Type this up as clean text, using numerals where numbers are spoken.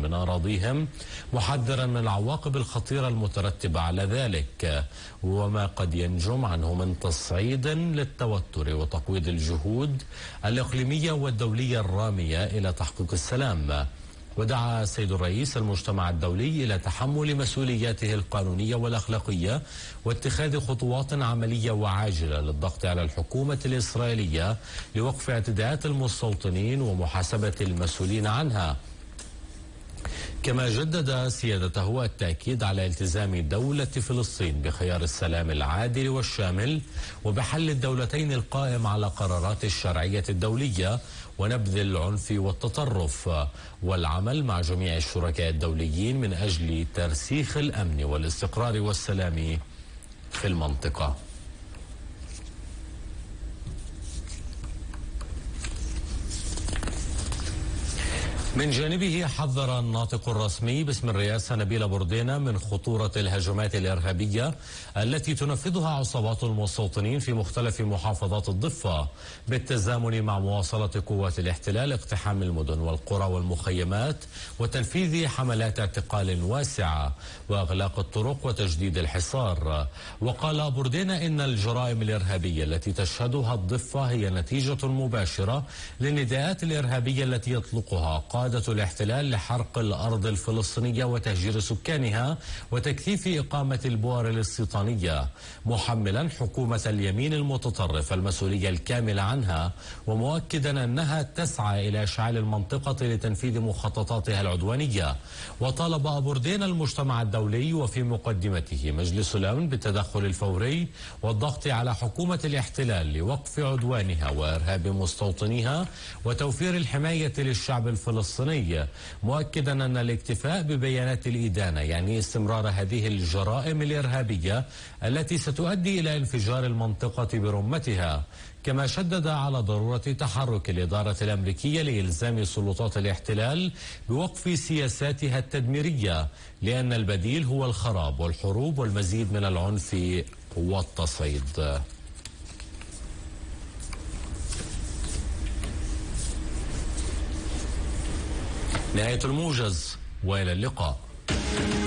من أراضيهم، محذرا من العواقب الخطيرة المترتبة على ذلك وما قد ينجم عنه من تصعيد للتوتر وتقويض الجهود الإقليمية والدولية الرامية إلى تحقيق السلام. ودعا السيد الرئيس المجتمع الدولي إلى تحمل مسؤولياته القانونية والأخلاقية واتخاذ خطوات عملية وعاجلة للضغط على الحكومة الإسرائيلية لوقف اعتداءات المستوطنين ومحاسبة المسؤولين عنها. كما جدد سيادته التأكيد على التزام دولة فلسطين بخيار السلام العادل والشامل وبحل الدولتين القائم على قرارات الشرعية الدولية ونبذ العنف والتطرف، والعمل مع جميع الشركاء الدوليين من أجل ترسيخ الأمن والاستقرار والسلام في المنطقة. من جانبه حذر الناطق الرسمي باسم الرئاسة نبيل بوردينا من خطورة الهجمات الإرهابية التي تنفذها عصابات المستوطنين في مختلف محافظات الضفة بالتزامن مع مواصلة قوات الاحتلال اقتحام المدن والقرى والمخيمات وتنفيذ حملات اعتقال واسعة وإغلاق الطرق وتجديد الحصار. وقال بوردينا إن الجرائم الإرهابية التي تشهدها الضفة هي نتيجة مباشرة للنداءات الإرهابية التي يطلقها قادة الاحتلال لحرق الأرض الفلسطينية وتهجير سكانها وتكثيف إقامة البؤر الاستيطانية، محملا حكومة اليمين المتطرف المسؤولية الكاملة عنها ومؤكدا أنها تسعى إلى إشعال المنطقة لتنفيذ مخططاتها العدوانية. وطالب بوردينا المجتمع الدولي وفي مقدمته مجلس الأمن بالتدخل الفوري والضغط على حكومة الاحتلال لوقف عدوانها وإرهاب مستوطنيها وتوفير الحماية للشعب الفلسطيني، مؤكدا أن الاكتفاء ببيانات الإدانة يعني استمرار هذه الجرائم الإرهابية التي ستؤدي إلى انفجار المنطقة برمتها. كما شدد على ضرورة تحرك الإدارة الأمريكية لإلزام سلطات الاحتلال بوقف سياساتها التدميرية، لأن البديل هو الخراب والحروب والمزيد من العنف والتصعيد. نهاية الموجز وإلى اللقاء.